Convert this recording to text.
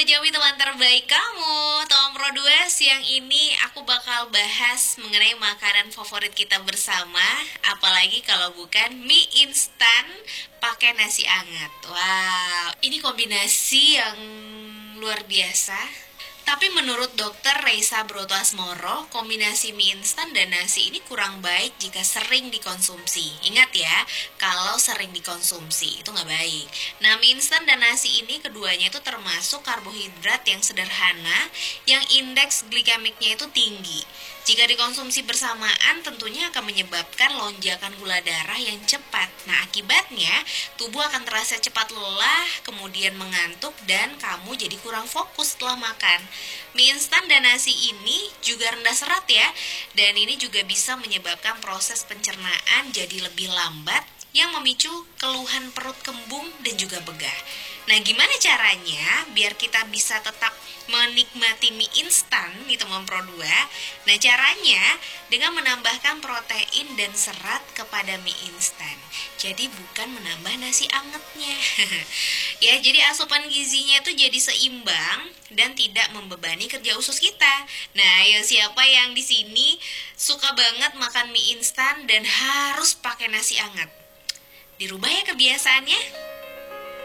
Jawi, teman terbaik kamu. Tom Pro 2, siang ini aku bakal bahas mengenai makanan favorit kita bersama. Apalagi kalau bukan mie instan pakai nasi anget. Wow, ini kombinasi yang luar biasa. Tapi menurut dokter Reisa Brotoasmoro, kombinasi mie instan dan nasi ini kurang baik jika sering dikonsumsi. Ingat ya, kalau sering dikonsumsi itu nggak baik. Nah, mie instan dan nasi ini keduanya itu termasuk karbohidrat yang sederhana, yang indeks glikemiknya itu tinggi. Jika dikonsumsi bersamaan tentunya akan menyebabkan lonjakan gula darah yang cepat. Nah, akibatnya tubuh akan terasa cepat lelah, kemudian mengantuk, dan kamu jadi kurang fokus setelah makan. Mie instan dan nasi ini juga rendah serat ya, dan ini juga bisa menyebabkan proses pencernaan jadi lebih lambat yang memicu keluhan perut kembung dan juga begah. Nah, gimana caranya biar kita bisa tetap menikmati mie instan nih teman Pro 2? Nah, caranya dengan menambahkan protein dan serat kepada mie instan. Jadi bukan menambah nasi angetnya. Ya, jadi asupan gizinya itu jadi seimbang dan tidak membebani kerja usus kita. Nah, ya siapa yang di sini suka banget makan mie instan dan harus pakai nasi anget? Dirubah ya kebiasaannya.